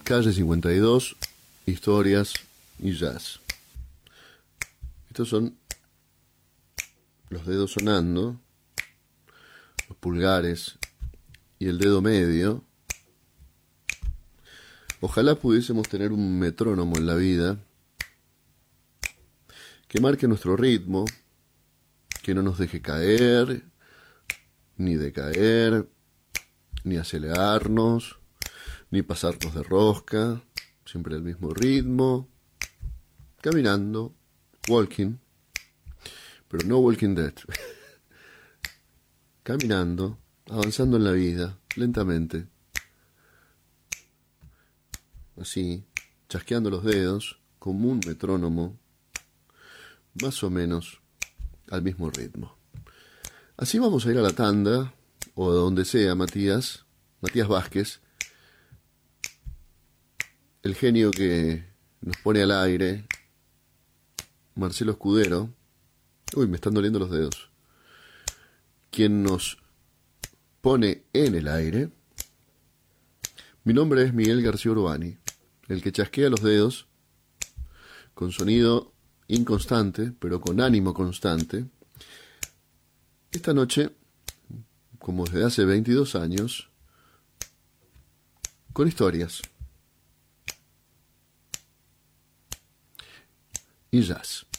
Calle 52, historias y jazz. Estos son los dedos sonando, los pulgares y el dedo medio. Ojalá pudiésemos tener un metrónomo en la vida que marque nuestro ritmo, que no nos deje caer, ni decaer, ni acelerarnos, ni pasarnos de rosca, siempre el mismo ritmo, caminando, walking, pero no Walking Dead, caminando, avanzando en la vida, lentamente, así, chasqueando los dedos, como un metrónomo, más o menos al mismo ritmo. Así vamos a ir a la tanda, o a donde sea, Matías Vázquez, el genio que nos pone al aire, Marcelo Escudero, uy, me están doliendo los dedos, quien nos pone en el aire. Mi nombre es Miguel García Urbani, el que chasquea los dedos con sonido inconstante, pero con ánimo constante. Esta noche, como desde hace 22 años, con historias y jazz.